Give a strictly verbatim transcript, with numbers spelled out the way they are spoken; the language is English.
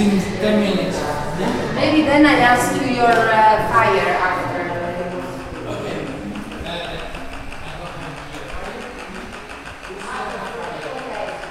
in ten minutes. Yeah? Maybe then I ask you your uh, fire